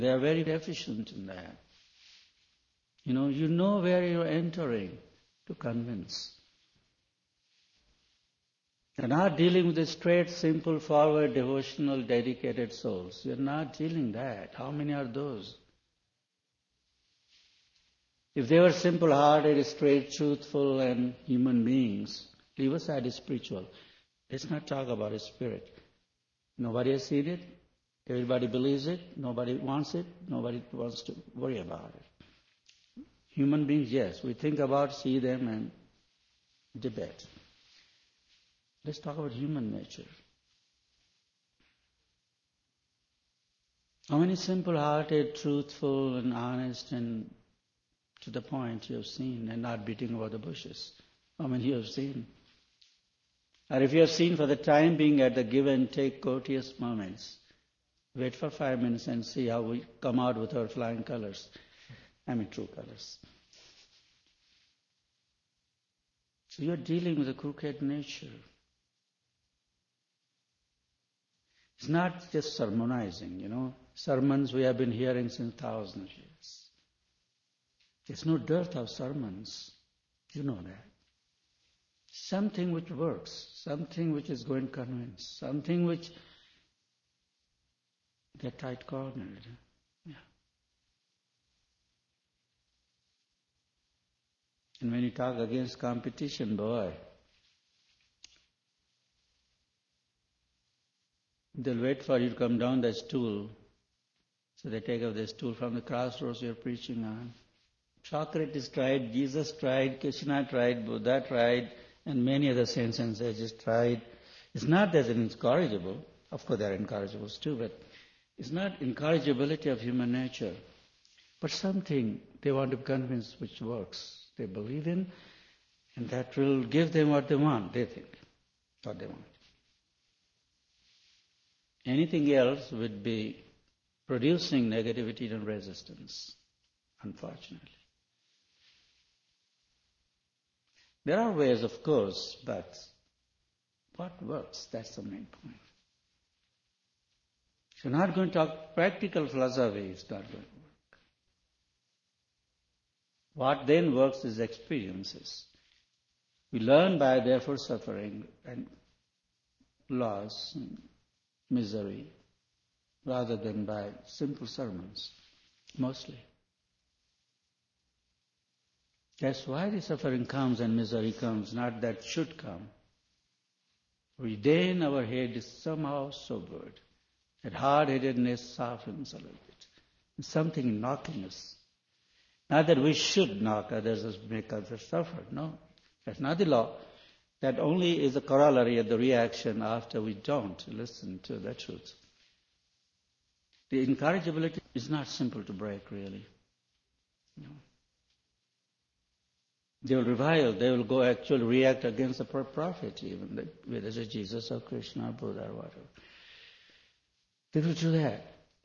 They are very deficient in that. You know where you're entering to convince. You're not dealing with the straight, simple, forward, devotional, dedicated souls. You're not dealing that. How many are those? If they were simple-hearted, straight, truthful, and human beings, leave aside the spiritual. Let's not talk about a spirit. Nobody has seen it. Everybody believes it. Nobody wants it. Nobody wants to worry about it. Human beings, yes. We think about, see them, and debate. Let's talk about human nature. How many simple-hearted, truthful, and honest, and to the point you have seen, and not beating about the bushes? How many you have seen? Or if you have seen for the time being at the give and take courteous moments, wait for 5 minutes and see how we come out with our flying colors. True colors. So you're dealing with a crooked nature. It's not just sermonizing, Sermons we have been hearing since thousands of years. There's no dearth of sermons. You know that. Something which works, something which is going to convince, something which get tight-cornered. Yeah. And when you talk against competition, boy, they'll wait for you to come down the stool. So they take up the stool from the crossroads you're preaching on. Socrates tried, Jesus tried, Krishna tried, Buddha tried, and many other saints and sages tried. It's not that it's incorrigible. Of course, there are incorrigibles too, but it's not incorrigibility of human nature, but something they want to convince which works. They believe in, and that will give them what they want, they think, what they want. Anything else would be producing negativity and resistance, unfortunately. There are ways, of course, but what works? That's the main point. If you're not going to talk practical philosophy, it's not going to work. What then works is experiences. We learn by, therefore, suffering and loss and misery, rather than by simple sermons, mostly. That's why the suffering comes and misery comes, not that should come. We then our head is somehow sobered. That hard-headedness softens a little bit. There's something knocking us. Not that we should knock others or make others suffer. No, that's not the law. That only is a corollary of the reaction after we don't listen to the truth. The incorrigibility is not simple to break, really. No. They will revile, they will go actually react against the prophet, even whether it's Jesus or Krishna or Buddha or whatever. They will do that.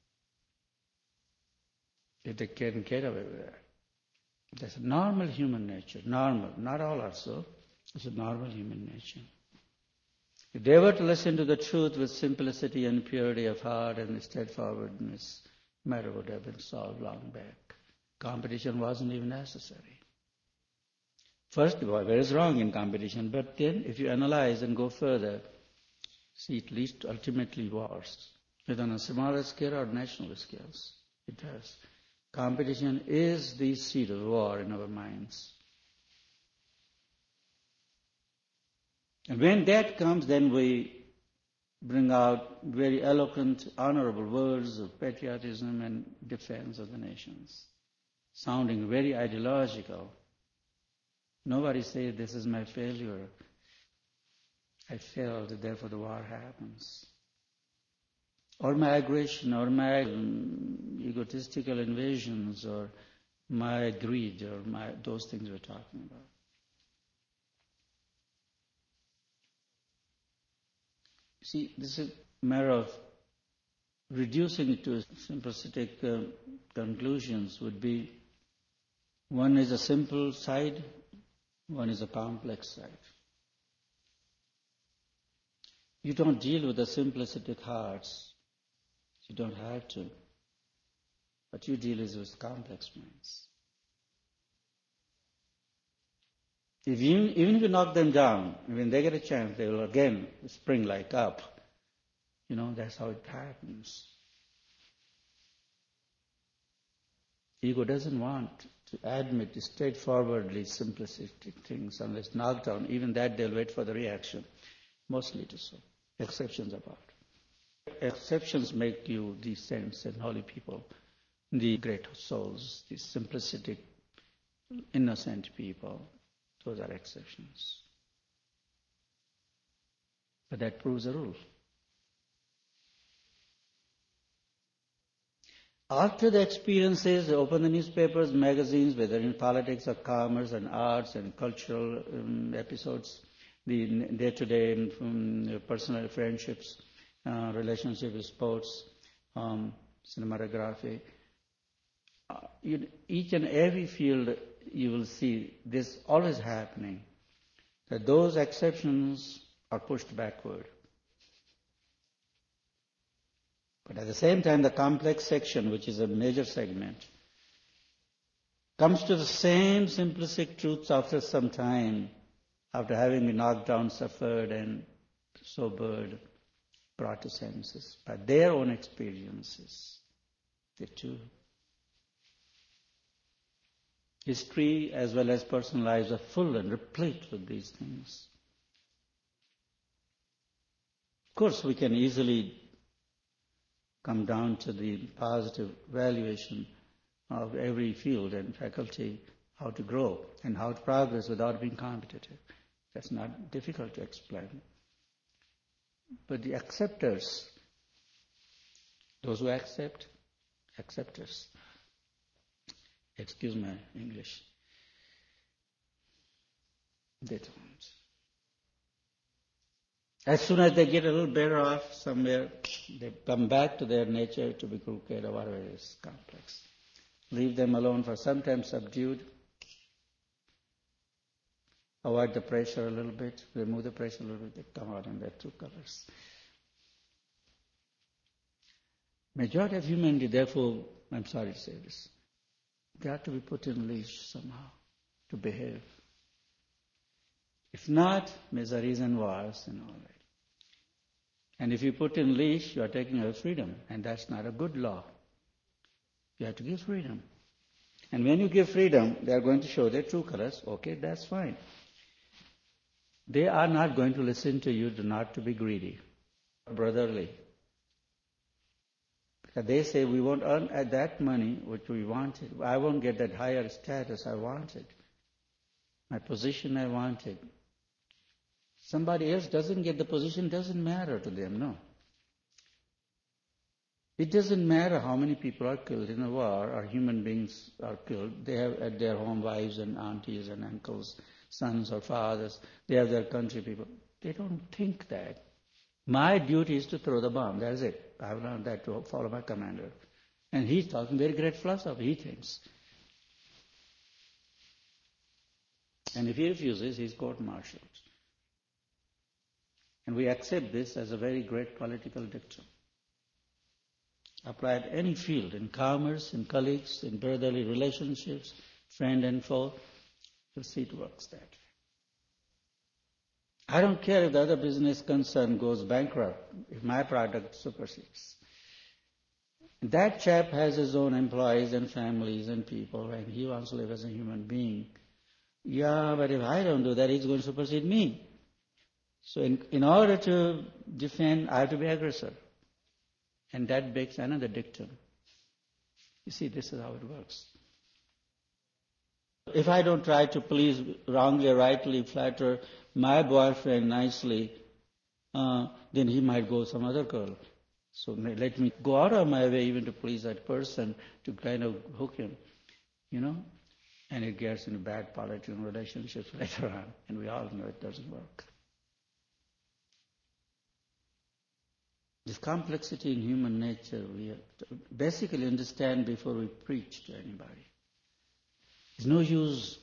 If they can get away with that. That's a normal human nature. Normal. Not all are so. It's a normal human nature. If they were to listen to the truth with simplicity and purity of heart and straightforwardness, matter would have been solved long back. Competition wasn't even necessary. First of all, there is wrong in competition, but then if you analyze and go further, see it leads to ultimately wars. Whether on a smaller scale or national scales, it does. Competition is the seed of war in our minds. And when that comes, then we bring out very eloquent, honorable words of patriotism and defense of the nations, sounding very ideological. Nobody says, this is my failure. I failed, therefore the war happens. Or my aggression, or my egotistical invasions, or my greed, or those things we're talking about. See, this is a matter of reducing it to simplistic conclusions would be, one is a simple side, one is a complex side. You don't deal with the simplistic hearts. You don't have to. What you deal is with complex minds. Even if you knock them down, when they get a chance, they will again spring like up. That's how it happens. Ego doesn't want to admit straightforwardly simplistic things unless knocked down. Even that they'll wait for the reaction. Mostly it is so. Exceptions about. Exceptions make you the saints and holy people, the great souls, the simplistic, innocent people. Those are exceptions. But that proves the rule. After the experiences, they open the newspapers, magazines, whether in politics or commerce and arts and cultural episodes, the day-to-day personal friendships, relationships, sports, cinematography. Each and every field you will see this always happening, that those exceptions are pushed backward. But at the same time, the complex section, which is a major segment, comes to the same simplistic truths after some time, after having been knocked down, suffered, and sobered, brought to senses by their own experiences. They too. History as well as personal lives are full and replete with these things. Of course, we can easily come down to the positive valuation of every field and faculty, how to grow and how to progress without being competitive. That's not difficult to explain. But the acceptors, those who accept, acceptors. Excuse my English. They don't. As soon as they get a little better off somewhere, they come back to their nature to be crooked or whatever it is, complex. Leave them alone for some time subdued. Avoid the pressure a little bit, remove the pressure a little bit, they come out in their true colors. Majority of humanity, therefore, I'm sorry to say this, they have to be put in leash somehow to behave. If not, miseries and wars and all that. And if you put in leash, you are taking away freedom, and that's not a good law. You have to give freedom. And when you give freedom, they are going to show their true colors. Okay, that's fine. They are not going to listen to you not to be greedy, brotherly. Because they say, we won't earn that money which we wanted. I won't get that higher status I wanted. My position I wanted. Somebody else doesn't get the position, doesn't matter to them, no. It doesn't matter how many people are killed in a war or human beings are killed. They have at their home wives and aunties and uncles, sons or fathers. They have their country people. They don't think that. My duty is to throw the bomb. That's it. I have learned that to follow my commander. And he's talking very great philosophy, he thinks. And if he refuses, he's court-martialed. And we accept this as a very great political dictum. Apply at any field, in commerce, in colleagues, in brotherly relationships, friend and foe, you'll see it works that way. I don't care if the other business concern goes bankrupt, if my product supersedes. That chap has his own employees and families and people, and he wants to live as a human being. Yeah, but if I don't do that, he's going to supersede me. So in order to defend, I have to be aggressor. And that makes another dictum. You see, this is how it works. If I don't try to please, wrongly or rightly flatter my boyfriend nicely, then he might go some other girl. So let me go out of my way even to please that person, to kind of hook him, and it gets into bad political relationships later on, and we all know it doesn't work. This complexity in human nature we have to basically understand before we preach to anybody. There's no use,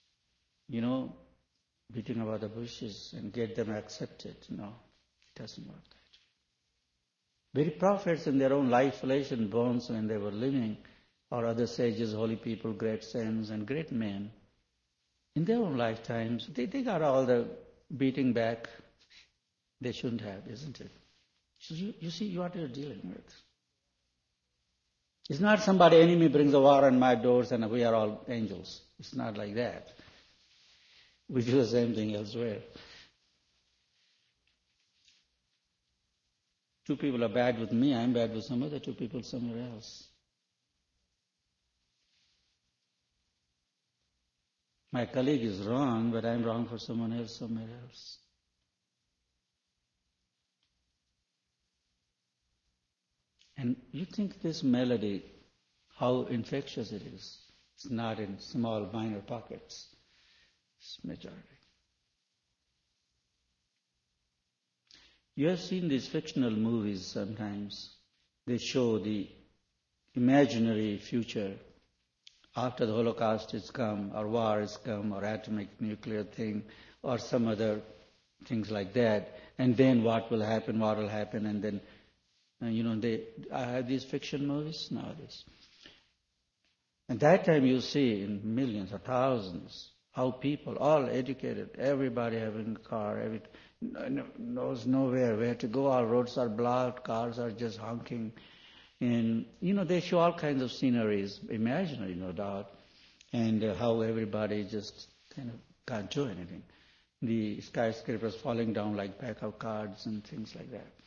beating about the bushes and get them accepted. No, it doesn't work that way. Very prophets in their own life, flesh and bones, when they were living, or other sages, holy people, great saints, and great men, in their own lifetimes, they got all the beating back they shouldn't have, isn't it? So you see what you're dealing with. It's not somebody, enemy brings a war on my doors and we are all angels. It's not like that. We do the same thing elsewhere. Two people are bad with me, I'm bad with some other two people somewhere else. My colleague is wrong, but I'm wrong for someone else somewhere else. And you think this melody, how infectious it is. It's not in small minor pockets. It's majority. You have seen these fictional movies sometimes. They show the imaginary future after the Holocaust has come, or war has come, or atomic nuclear thing, or some other things like that. And then what will happen, and then, I have these fiction movies nowadays. And that time you see in millions or thousands how people, all educated, everybody having a car, knows nowhere where to go, all roads are blocked, cars are just honking. And, they show all kinds of sceneries, imaginary, no doubt, and how everybody just kind of can't do anything. The skyscrapers falling down like pack of cards and things like that.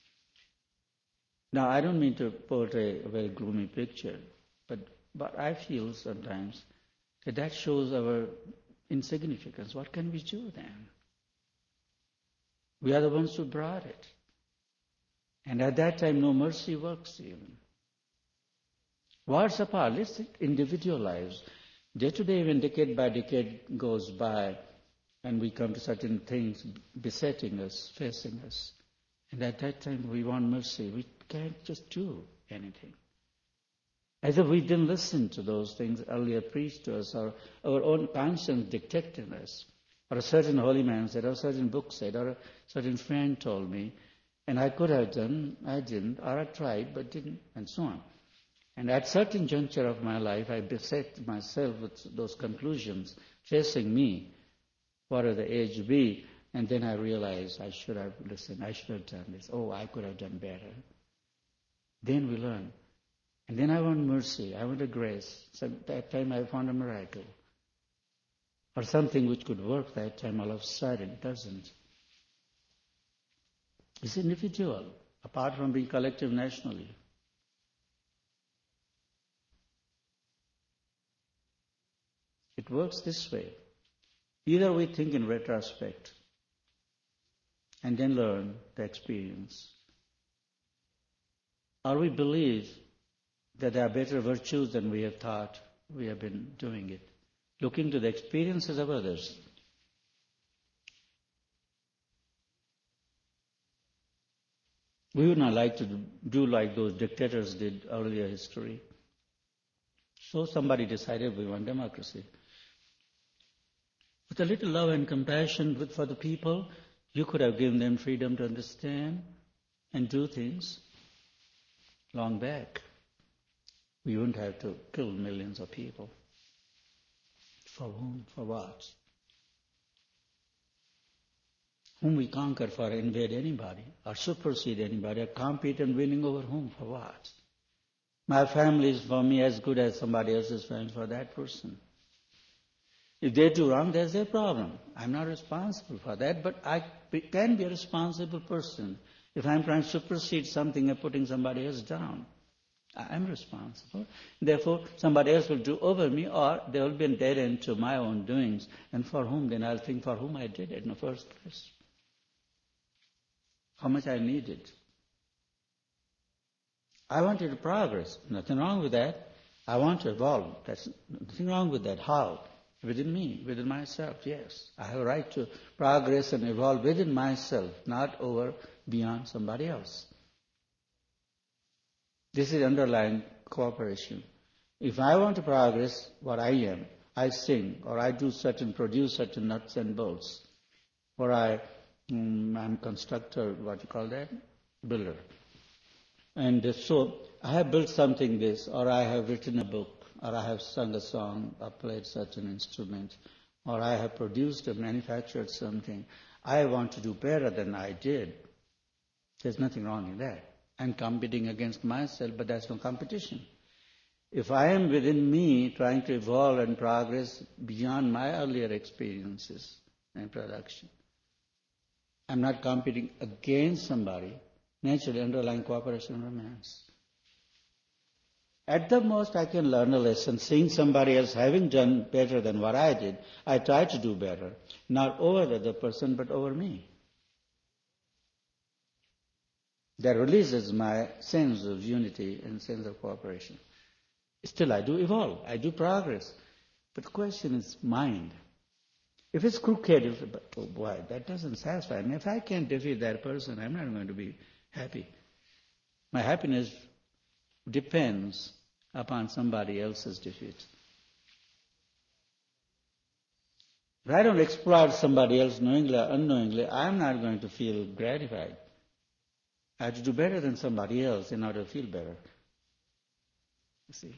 Now, I don't mean to portray a very gloomy picture, but I feel sometimes that shows our insignificance. What can we do then? We are the ones who brought it. And at that time, no mercy works even. Words apart, let's individualize. Day to day, when decade by decade goes by, and we come to certain things besetting us, facing us, and at that time we want mercy. We can't just do anything. As if we didn't listen to those things earlier preached to us, or our own conscience dictated us, or a certain holy man said, or a certain book said, or a certain friend told me, and I could have done, I didn't, or I tried, but didn't, and so on. And at certain juncture of my life, I beset myself with those conclusions facing me, whatever the age be, and then I realized I should have listened, I should have done this. Oh, I could have done better. Then we learn. And then I want mercy, I want a grace. So at that time I found a miracle. Or something which could work that time, all of a sudden it doesn't. It's individual, apart from being collective nationally. It works this way. Either we think in retrospect and then learn the experience, or we believe that there are better virtues than we have thought we have been doing it, looking to the experiences of others. We would not like to do like those dictators did earlier history. So somebody decided we want democracy. With a little love and compassion for the people, you could have given them freedom to understand and do things long back. We wouldn't have to kill millions of people. For whom? For what? Whom we conquer for invade anybody, or supersede anybody, or compete in winning over whom? For what? My family is for me as good as somebody else's family for that person. If they do wrong, that's their problem. I'm not responsible for that, but I can be a responsible person if I'm trying to supersede something and putting somebody else down. I'm responsible. Therefore, somebody else will do over me, or there will be a dead end to my own doings. And for whom? Then I'll think for whom I did it in the first place. How much I needed. I wanted to progress. Nothing wrong with that. I want to evolve. There's nothing wrong with that. How? Within me, within myself, yes. I have a right to progress and evolve within myself, not over beyond somebody else. This is underlying cooperation. If I want to progress what I am, I sing, or I produce certain nuts and bolts, or I'm constructor, what you call that? Builder. And so I have built something this, or I have written a book, or I have sung a song, or played such an instrument, or I have produced or manufactured something. I want to do better than I did. There's nothing wrong in that. I'm competing against myself, but that's no competition. If I am within me trying to evolve and progress beyond my earlier experiences and production, I'm not competing against somebody. Naturally, underlying cooperation remains. At the most, I can learn a lesson. Seeing somebody else having done better than what I did, I try to do better. Not over the other person, but over me. That releases my sense of unity and sense of cooperation. Still, I do evolve. I do progress. But the question is mind. If it's crooked, oh boy, that doesn't satisfy me. If I can't defeat that person, I'm not going to be happy. My happiness depends upon somebody else's defeat. If I don't exploit somebody else knowingly or unknowingly, I'm not going to feel gratified. I have to do better than somebody else in order to feel better. You see?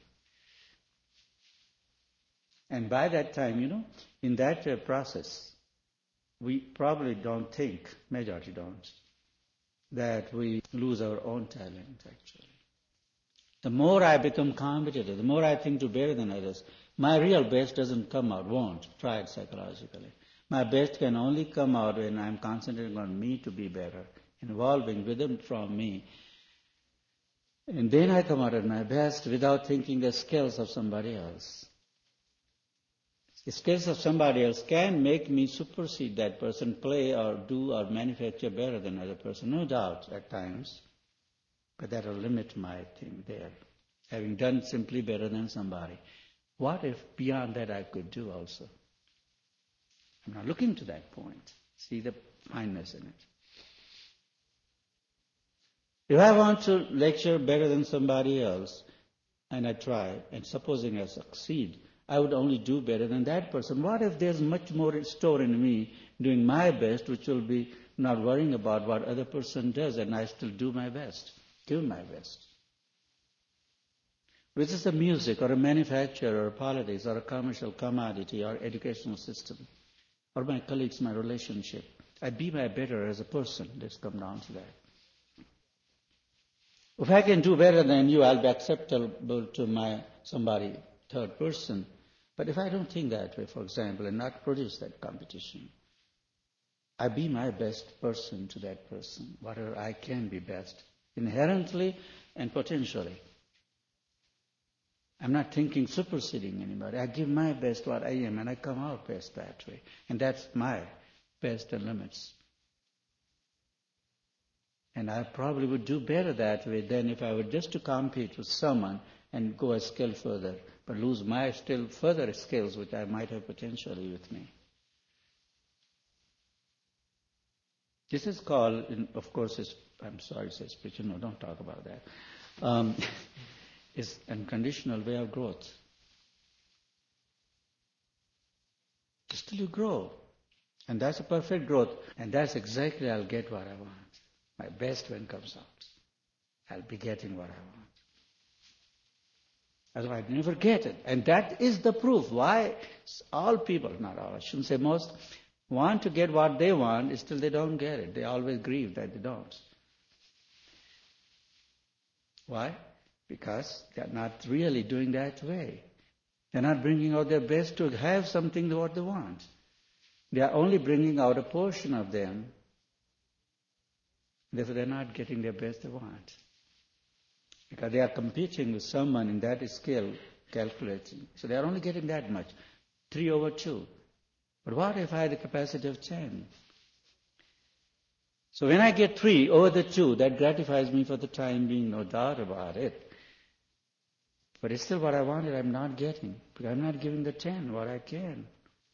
And by that time, in that process, we probably don't think, majority don't, that we lose our own talent, actually. The more I become competitive, the more I think to better than others, my real best doesn't come out, won't. Try it psychologically. My best can only come out when I'm concentrating on me to be better, involving within from me. And then I come out at my best without thinking the skills of somebody else. The skills of somebody else can make me supersede that person, play or do or manufacture better than other person, no doubt at times. But that will limit my thing there, having done simply better than somebody. What if beyond that I could do also? I'm not looking to that point. See the fineness in it. If I want to lecture better than somebody else, and I try, and supposing I succeed, I would only do better than that person. What if there's much more in store in me doing my best, which will be not worrying about what other person does, and I still do my best, give my best. Which is a music or a manufacturer or politics or a commercial commodity or educational system or my colleagues, my relationship. I be my better as a person. Let's come down to that. If I can do better than you, I'll be acceptable to my somebody, third person. But if I don't think that way, for example, and not produce that competition, I be my best person to that person, whatever I can be best, inherently and potentially. I'm not thinking superseding anybody. I give my best what I am, and I come out best that way. And that's my best and limits. And I probably would do better that way than if I were just to compete with someone and go a scale further, but lose my still further skills which I might have potentially with me. This is called, of course, I'm sorry to say spiritual, no, don't talk about that. It's an unconditional way of growth. Still you grow. And that's a perfect growth. And that's exactly I'll get what I want. My best when it comes out. I'll be getting what I want. Otherwise, I never get it. And that is the proof why all people, not all, I shouldn't say most, want to get what they want, still they don't get it. They always grieve that they don't. Why? Because they're not really doing that way. They're not bringing out their best to have something what they want. They are only bringing out a portion of them. Therefore, they're not getting their best they want. Because they are competing with someone in that scale, calculating. So they are only getting that much, 3/2. But what if I had the capacity of 10? So when I get 3/2, that gratifies me for the time being, no doubt about it. But it's still what I wanted, I'm not getting. Because I'm not giving the 10 what I can.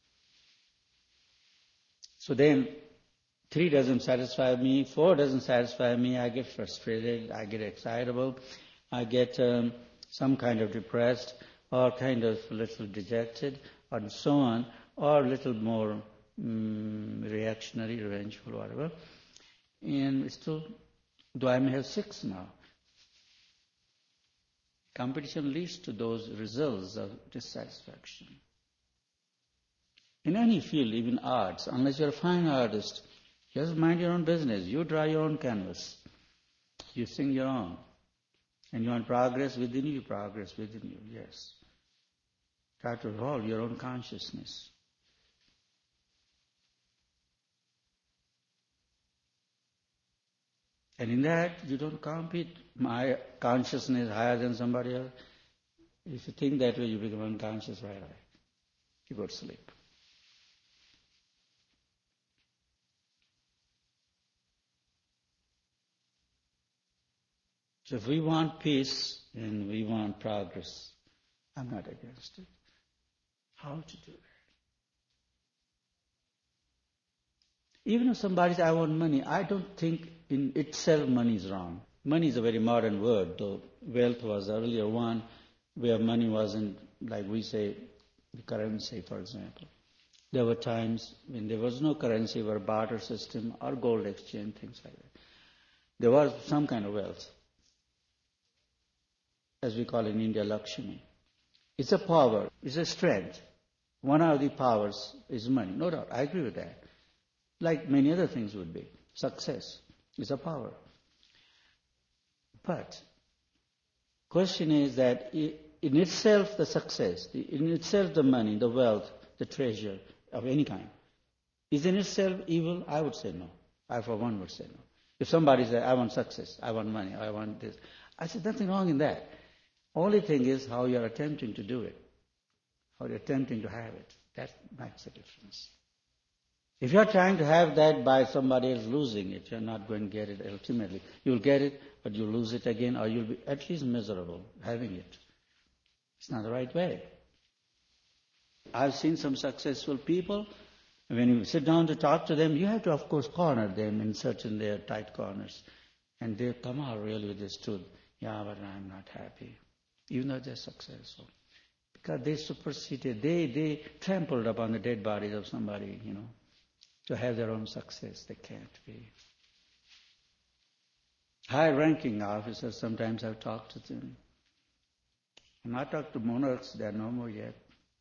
So then, 3 doesn't satisfy me, 4 doesn't satisfy me, I get frustrated, I get excitable, I get some kind of depressed, or kind of a little dejected, and so on, or a little more reactionary, revengeful, whatever. And still, though I may have 6 now, Competition leads to those results of dissatisfaction. In any field, even arts, unless you're a fine artist, just mind your own business. You draw your own canvas. You sing your own. And you want progress within you, yes. Try to evolve your own consciousness. And in that, you don't compete. My consciousness is higher than somebody else. If you think that way, you become unconscious right away. You go to sleep. So if we want peace and we want progress, I'm not against it. How to do that? Even if somebody says, I want money, I don't think in itself money is wrong. Money is a very modern word, though wealth was the earlier one, where money wasn't, like we say, the currency, for example. There were times when there was no currency or barter system or gold exchange, things like that. There was some kind of wealth, as we call in India, Lakshmi. It's a power, it's a strength. One of the powers is money, no doubt. I agree with that. Like many other things would be. Success is a power. But question is that in itself the success, in itself the money, the wealth, the treasure of any kind, is in itself evil? I would say no. I for one would say no. If somebody says, I want success, I want money, I want this, I said nothing wrong in that. Only thing is how you are attempting to do it, how you are attempting to have it. That makes a difference. If you are trying to have that by somebody else losing it, you are not going to get it ultimately. You will get it, but you will lose it again, or you will be at least miserable having it. It's not the right way. I've seen some successful people, when you sit down to talk to them, you have to, of course, corner them, insert in their tight corners. And they come out really with this truth. Yeah, but I'm not happy, even though they're successful. Because they superseded, they trampled upon the dead bodies of somebody, to have their own success. They can't be. High-ranking officers, sometimes I've talked to them. And I talked to monarchs, they are no more yet.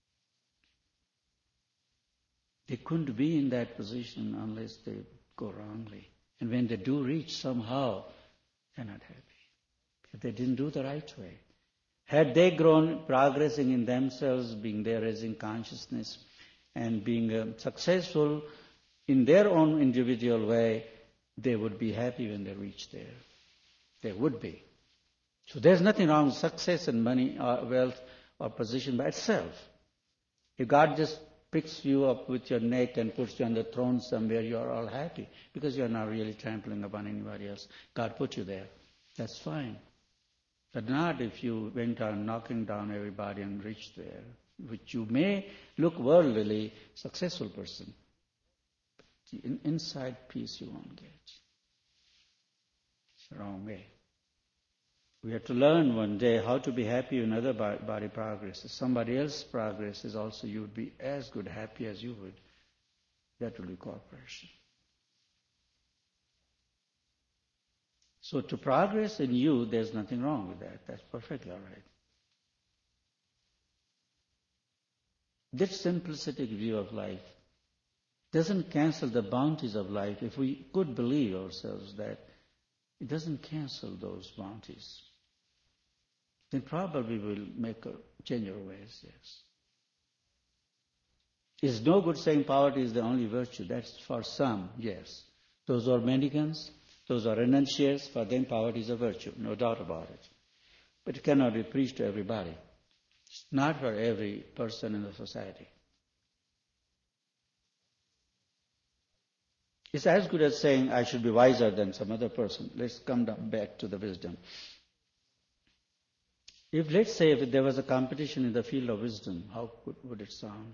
They couldn't be in that position unless they go wrongly. And when they do reach somehow, they're not happy. Because they didn't do the right way. Had they grown, progressing in themselves, being there, raising consciousness, and being successful in their own individual way, they would be happy when they reach there. They would be. So there's nothing wrong with success and money or wealth or position by itself. If God just picks you up with your neck and puts you on the throne somewhere, you are all happy because you are not really trampling upon anybody else. God put you there. That's fine. But not if you went on knocking down everybody and reached there, which you may look worldly successful person. But inside peace you won't get. It's the wrong way. We have to learn one day how to be happy when other body progresses. Somebody else progresses also, you would be as good happy as you would. That will be cooperation. So to progress in you, there's nothing wrong with that. That's perfectly all right. This simplistic view of life doesn't cancel the bounties of life. If we could believe ourselves that, it doesn't cancel those bounties. Then probably we'll change our ways, yes. It's no good saying poverty is the only virtue. That's for some, yes. Those who are mendicants, those who are renunciates, for them poverty is a virtue, no doubt about it. But it cannot be preached to everybody. It's not for every person in the society. It's as good as saying I should be wiser than some other person. Let's come back to the wisdom. Let's say if there was a competition in the field of wisdom, how would it sound?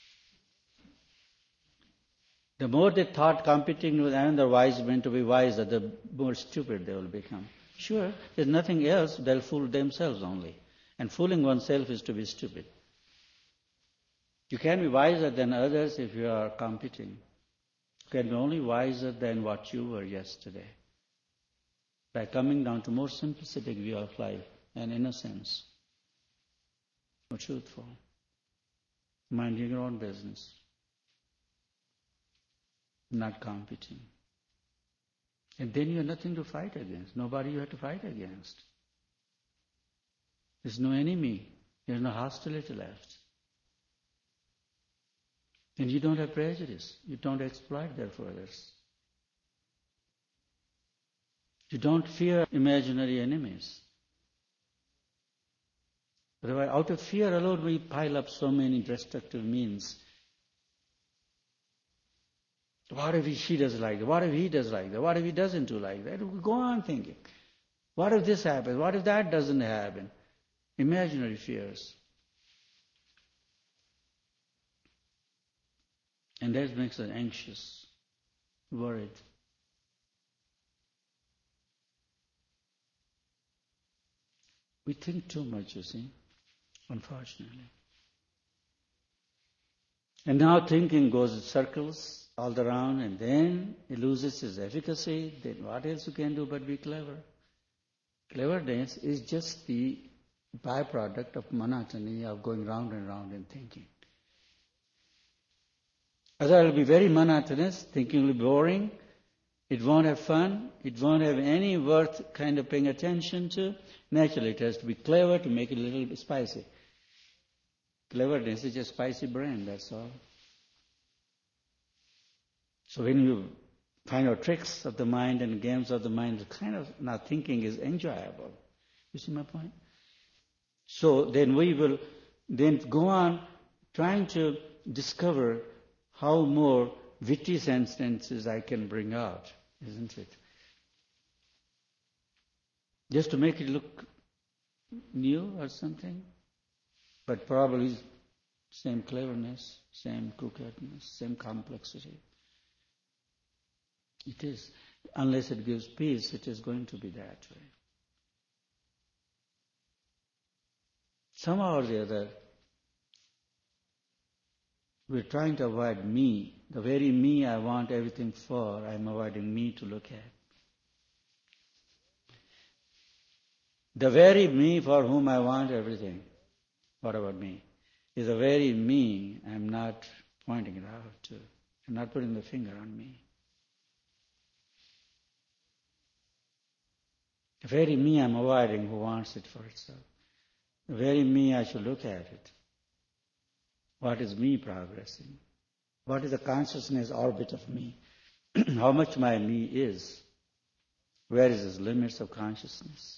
The more they thought competing with another wise men to be wiser, the more stupid they will become. Sure, there's nothing else, they'll fool themselves only. And fooling oneself is to be stupid. You can be wiser than others if you are competing. You can be only wiser than what you were yesterday. By coming down to more simplistic view of life and innocence. or truthful. Minding your own business. Not competing. And then you have nothing to fight against. Nobody you have to fight against. There's no enemy. There's no hostility left. And you don't have prejudice. You don't exploit that for others. You don't fear imaginary enemies. Otherwise, out of fear alone, we pile up so many destructive means. What if she does like that? What if he does like that? What if he doesn't do like that? We go on thinking. What if this happens? What if that doesn't happen? Imaginary fears. And that makes us anxious, worried. We think too much, you see, unfortunately. And now thinking goes in circles all around, and then it loses its efficacy. Then what else you can do but be clever? Cleverness is just the byproduct of monotony, of going round and round and thinking. Otherwise it will be very monotonous, thinking will be boring, it won't have fun, it won't have any worth kind of paying attention to. Naturally it has to be clever to make it a little bit spicy. Cleverness is just spicy brain, that's all. So when you find out tricks of the mind and games of the mind, kind of now thinking is enjoyable. You see my point? So then we will then go on trying to discover how more witty sentences I can bring out, isn't it? Just to make it look new or something, but probably same cleverness, same crookedness, same complexity. It is. Unless it gives peace, it is going to be that way. Somehow or the other, we're trying to avoid me. The very me I want everything for, I'm avoiding me to look at. The very me for whom I want everything, what about me, is the very me I'm not pointing it out to. I'm not putting the finger on me. The very me I'm avoiding who wants it for itself. The very me I should look at it. What is me progressing? What is the consciousness orbit of me? How much my me is? Where is its limits of consciousness?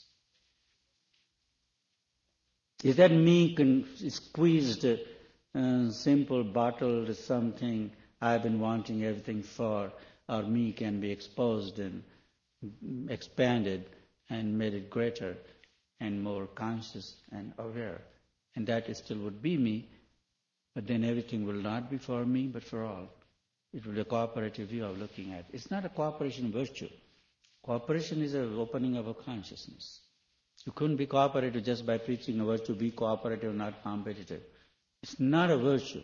Is that me squeezed, simple, bottled something I've been wanting everything for, or me can be exposed and expanded and made it greater and more conscious and aware? And that still would be me, but then everything will not be for me, but for all. It will be a cooperative view of looking at it. It's not a cooperation virtue. Cooperation is an opening of a consciousness. You couldn't be cooperative just by preaching a virtue, be cooperative, not competitive. It's not a virtue.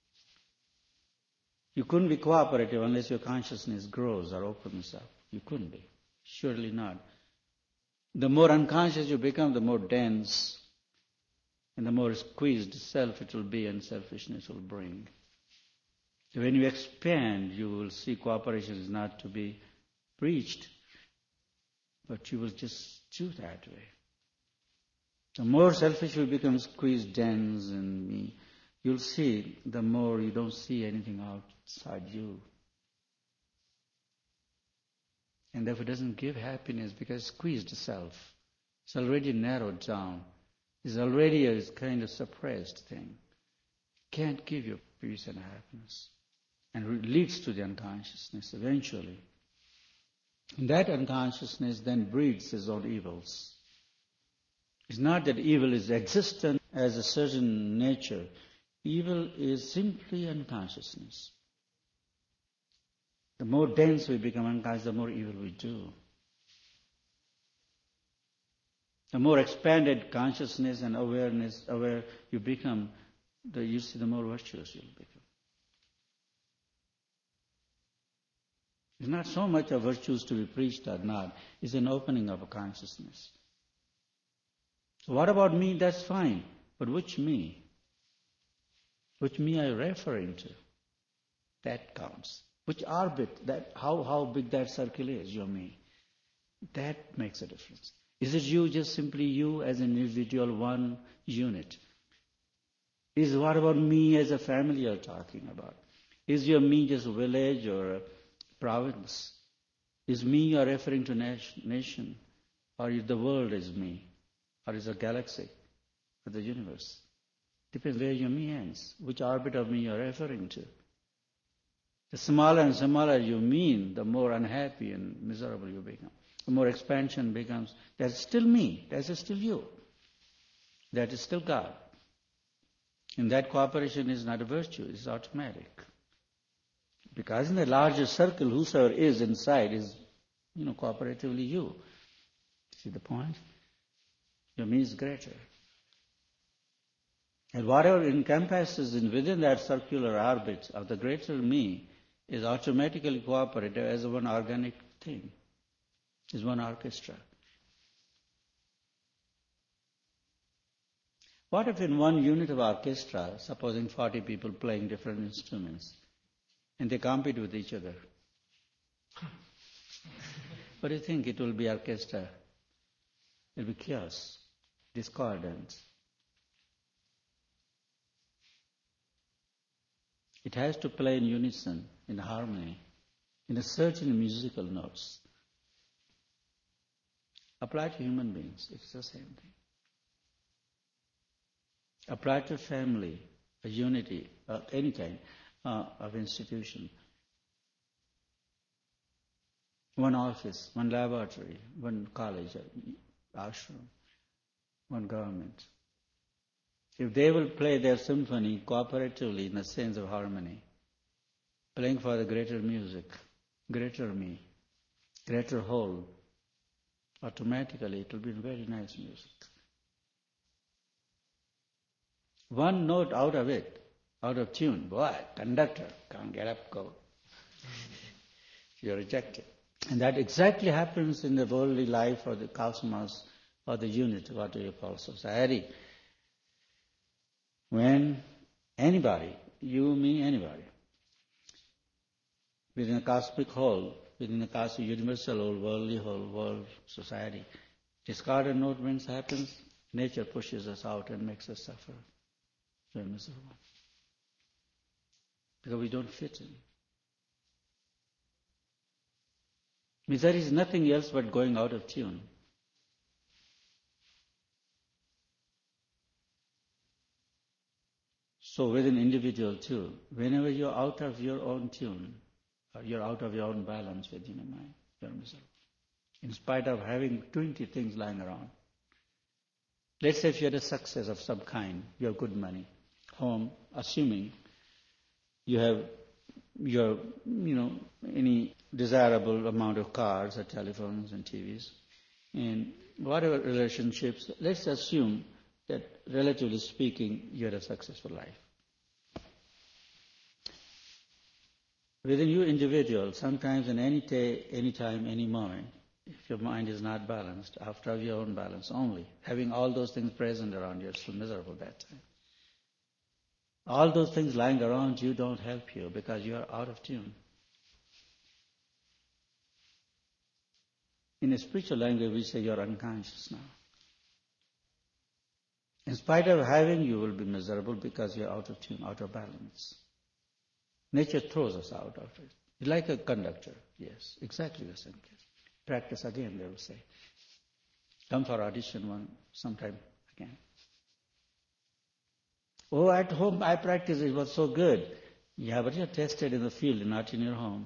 You couldn't be cooperative unless your consciousness grows or opens up. You couldn't be. Surely not. The more unconscious you become, the more dense and the more squeezed self it will be and selfishness will bring. So when you expand, you will see cooperation is not to be preached, but you will just do that way. The more selfish you become, squeezed, dense, and you'll see the more you don't see anything outside you. And therefore it doesn't give happiness because it's squeezed self. It's already narrowed down. It's already a kind of suppressed thing. Can't give you peace and happiness. And it leads to the unconsciousness eventually. And that unconsciousness then breeds its own evils. It's not that evil is existent as a certain nature. Evil is simply unconsciousness. The more dense we become unconscious, the more evil we do. The more expanded consciousness and awareness, aware you become, you see the more virtuous you'll become. It's not so much of virtues to be preached or not. It's an opening of a consciousness. So what about me? That's fine. But which me? Which me are you referring to? That counts. Which orbit, that how big that circle is, your me. That makes a difference. Is it you, just simply you as an individual, one unit? Is what about me as a family you're talking about? Is your me just a village or a province? Is me you're referring to nation? Or is the world is me? Or is a galaxy or the universe? Depends where your me ends, which orbit of me you're referring to. The smaller and smaller you mean, the more unhappy and miserable you become. The more expansion becomes, that's still me, that's still you. That is still God. And that cooperation is not a virtue, it's automatic. Because in the larger circle, whosoever is inside is, cooperatively you. See the point? Your me is greater. And whatever encompasses within that circular orbit of the greater me is automatically cooperative as one organic thing, is one orchestra. What if in one unit of orchestra, supposing 40 people playing different instruments, and they compete with each other? What do you think? It will be orchestra. It will be chaos, discordance. It has to play in unison, in harmony, in a certain musical notes. Apply to human beings, it's the same thing. Apply to family, a unity, any kind of institution. One office, one laboratory, one college, ashram, one government. If they will play their symphony cooperatively in a sense of harmony, playing for the greater music, greater me, greater whole, automatically it will be very nice music. One note out of it, out of tune, boy, conductor, can't get up, go. You're rejected. And that exactly happens in the worldly life or the cosmos or the unit, what do you call society. When anybody, you, me, anybody, within a cosmic whole, within a cosmic universal whole, worldly whole, world, society, discarded note winds happens, nature pushes us out and makes us suffer. We're miserable. Because we don't fit in. Misery is nothing else but going out of tune. So with an individual too, whenever you're out of your own tune, or you're out of your own balance within your mind, you're miserable. In spite of having 20 things lying around. Let's say if you had a success of some kind, you have good money, home, assuming you have your, any desirable amount of cars or telephones and TVs, and whatever relationships, let's assume that relatively speaking, you had a successful life. Within you individual, sometimes in any day, any time, any moment, if your mind is not balanced, after your own balance only, having all those things present around you, you're still miserable that time. All those things lying around you don't help you because you are out of tune. In a spiritual language, we say you're unconscious now. In spite of having, you will be miserable because you're out of tune, out of balance. Nature throws us out of it. It's like a conductor, yes, exactly the same case. Practice again, they will say. Come for audition sometime again. Oh, at home I practiced, it was so good. Yeah, but you're tested in the field, not in your home.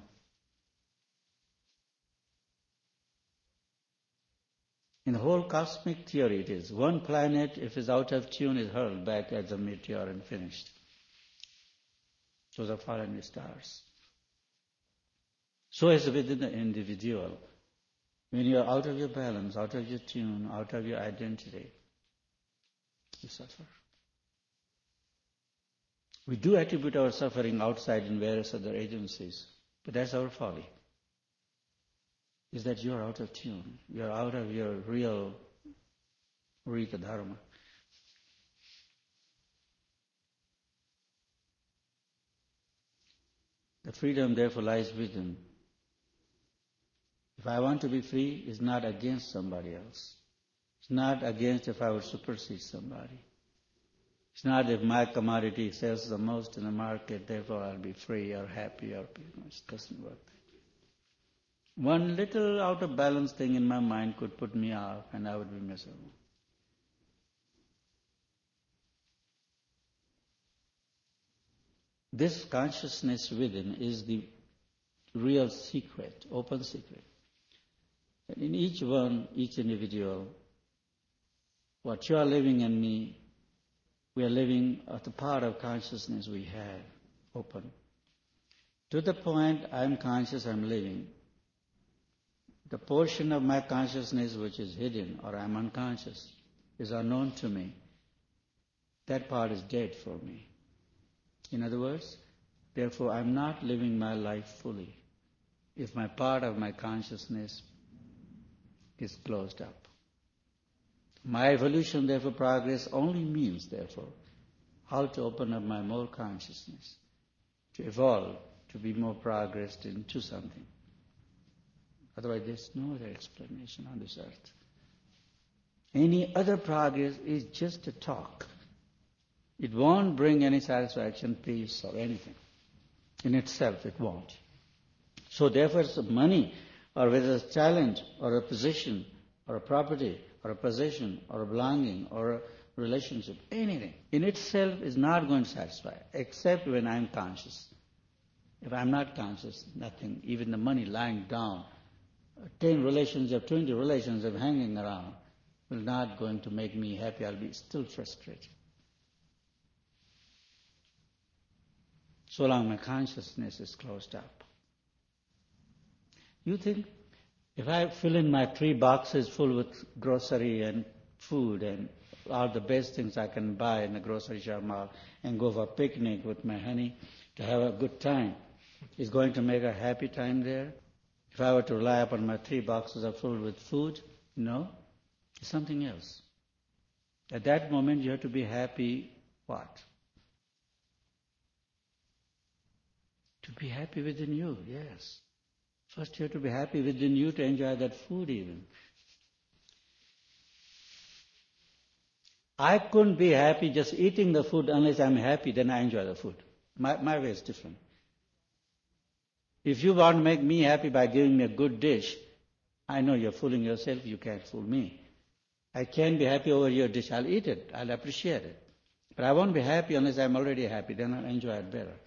In the whole cosmic theory it is, one planet, if it's out of tune, is hurled back as a meteor and finished. Those are fallen stars. So is within the individual. When you are out of your balance, out of your tune, out of your identity, you suffer. We do attribute our suffering outside in various other agencies, but that's our folly. Is that you are out of tune. You are out of your real Rita Dharma. The freedom therefore lies within. If I want to be free, it's not against somebody else. It's not against if I would supersede somebody. It's not if my commodity sells the most in the market, therefore I'll be free or happy or it doesn't work. One little out of balance thing in my mind could put me off and I would be miserable. This consciousness within is the real secret, open secret. And in each one, each individual, what you are living in me, we are living at the part of consciousness we have, open. To the point I'm conscious, I'm living. The portion of my consciousness which is hidden or I'm unconscious is unknown to me. That part is dead for me. In other words, therefore I'm not living my life fully if my part of my consciousness is closed up. My evolution, therefore, progress only means, therefore, how to open up my more consciousness, to evolve, to be more progressed into something. Otherwise, there's no other explanation on this earth. Any other progress is just a talk. It won't bring any satisfaction, peace, or anything. In itself, it won't. So therefore, it's money, or whether it's talent, or a position, or a property, or a possession, or a belonging, or a relationship, anything, in itself is not going to satisfy, except when I'm conscious. If I'm not conscious, nothing, even the money lying down, 10 relationships, 20 relationships hanging around, will not going to make me happy. I'll be still frustrated. So long my consciousness is closed up. You think, if I fill in my 3 boxes full with grocery and food and all the best things I can buy in the grocery shop mall and go for a picnic with my honey to have a good time, is going to make a happy time there? If I were to rely upon my 3 boxes are full with food, no, it's something else. At that moment you have to be happy, what? To be happy within you, yes. First you have to be happy within you to enjoy that food even. I couldn't be happy just eating the food unless I'm happy, then I enjoy the food. My way is different. If you want to make me happy by giving me a good dish, I know you're fooling yourself, you can't fool me. I can't be happy over your dish, I'll eat it, I'll appreciate it. But I won't be happy unless I'm already happy, then I'll enjoy it better.